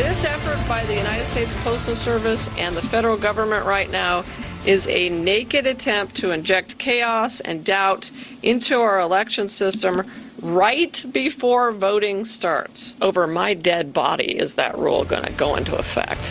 This effort by the United States Postal Service and the federal government right now is a naked attempt to inject chaos and doubt into our election system right before voting starts. Over my dead body is that rule going to go into effect.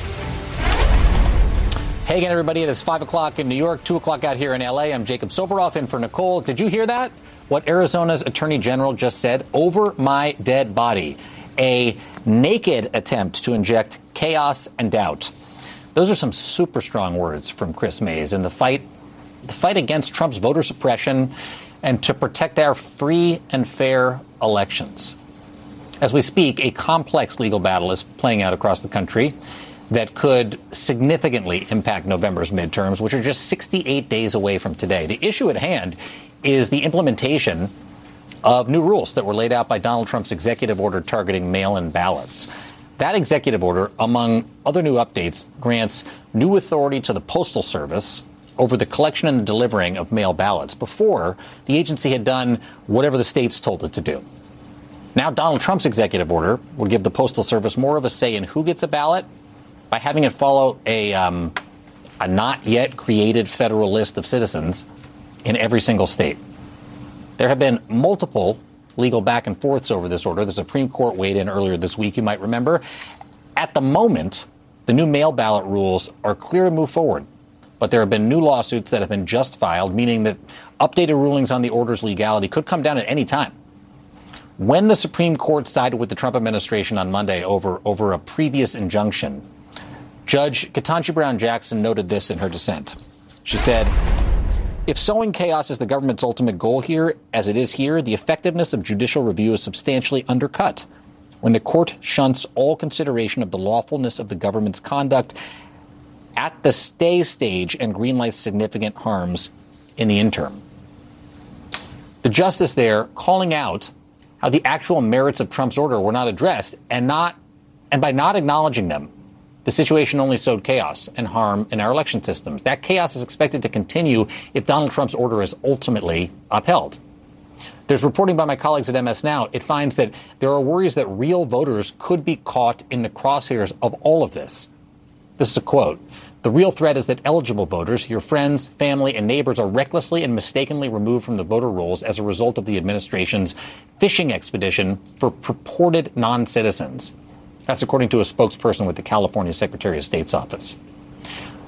Hey again, everybody. It is 5 o'clock in New York, 2 o'clock out here in L.A. I'm Jacob Soboroff in for Nicole. Did you hear that? What Arizona's Attorney General just said? Over my dead body. A naked attempt to inject chaos and doubt. Those are some super strong words from Chris Mays in the fight against Trump's voter suppression and to protect our free and fair elections. As we speak, a complex legal battle is playing out across the country that could significantly impact November's midterms, which are just 68 days away from today. The issue at hand is the implementation of new rules that were laid out by Donald Trump's executive order targeting mail-in ballots. That executive order, among other new updates, grants new authority to the Postal Service over the collection and the delivering of mail ballots. Before, the agency had done whatever the states told it to do. Now, Donald Trump's executive order will give the Postal Service more of a say in who gets a ballot by having it follow a not yet created federal list of citizens in every single state. There have been multiple legal back and forths over this order. The Supreme Court weighed in earlier this week, you might remember. At the moment, the new mail ballot rules are clear to move forward. But there have been new lawsuits that have been just filed, meaning that updated rulings on the order's legality could come down at any time. When the Supreme Court sided with the Trump administration on Monday over a previous injunction, Judge Ketanji Brown Jackson noted this in her dissent. She said, "If sowing chaos is the government's ultimate goal here, as it is here, the effectiveness of judicial review is substantially undercut when the court shunts all consideration of the lawfulness of the government's conduct at the stay stage and greenlights significant harms in the interim." The justice there calling out how the actual merits of Trump's order were not addressed, and by not acknowledging them, the situation only sowed chaos and harm in our election systems. That chaos is expected to continue if Donald Trump's order is ultimately upheld. There's reporting by my colleagues at MS Now. It finds that there are worries that real voters could be caught in the crosshairs of all of this. This is a quote. "The real threat is that eligible voters, your friends, family, and neighbors, are recklessly and mistakenly removed from the voter rolls as a result of the administration's fishing expedition for purported non-citizens." That's according to a spokesperson with the California Secretary of State's office.